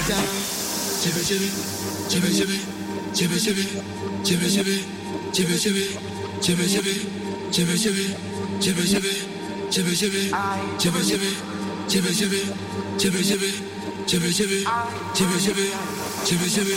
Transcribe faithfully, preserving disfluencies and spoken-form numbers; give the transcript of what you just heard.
Chibi chibi, chibi chibi, chibi chibi, chibi chibi, chibi chibi, chibi chibi, chibi chibi, chibi chibi, chibi chibi, chibi chibi, chibi chibi, chibi chibi, chibi chibi, chibi chibi, chibi chibi.